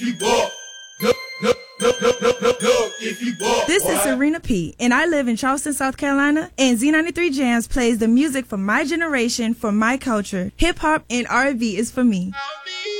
This is Serena P, and I live in Charleston, South Carolina, and Z93 Jams plays the music for my generation, for my culture. Hip-hop and R&B is for me.